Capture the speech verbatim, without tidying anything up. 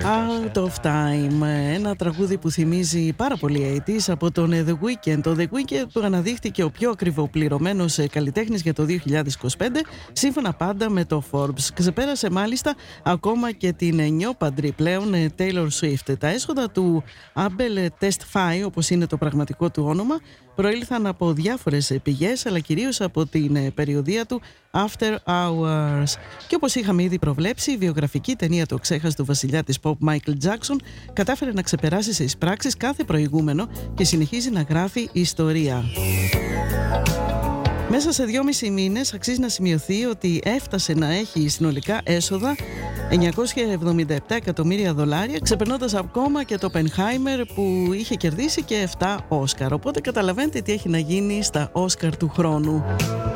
Out of Time, ένα τραγούδι που θυμίζει πάρα πολύ ογδόντα από τον The Weeknd. Το The Weeknd που αναδείχθηκε ο πιο ακριβοπληρωμένος καλλιτέχνης για το δύο χιλιάδες είκοσι πέντε, σύμφωνα πάντα με το Forbes. Ξεπέρασε μάλιστα ακόμα και την νιόπαντρη πλέον Taylor Swift. Τα έσοδα του Abel Tesfaye, όπως είναι το πραγματικό του όνομα, προήλθαν από διάφορες πηγές, αλλά κυρίως από την περιοδεία του After Hours. Και όπως είχαμε ήδη προβλέψει, η βιογραφική ταινία «Το ξέχαστο βασιλιά της pop» Michael Jackson κατάφερε να ξεπεράσει σε εισπράξεις κάθε προηγούμενο και συνεχίζει να γράφει ιστορία. Μέσα σε δυόμισι μήνες αξίζει να σημειωθεί ότι έφτασε να έχει συνολικά έσοδα εννιακόσια εβδομήντα επτά εκατομμύρια δολάρια, ξεπερνώντας ακόμα και το Oppenheimer που είχε κερδίσει και επτά Όσκαρ. Οπότε καταλαβαίνετε τι έχει να γίνει στα Όσκαρ του χρόνου.